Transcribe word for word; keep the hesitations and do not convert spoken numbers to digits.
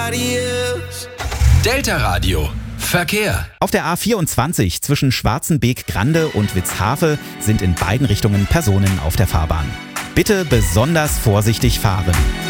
nobody else. Delta Radio. Verkehr. Auf der A vierundzwanzig zwischen Schwarzenbeek-Grande und Witzhafe sind in beiden Richtungen Personen auf der Fahrbahn. Bitte besonders vorsichtig fahren.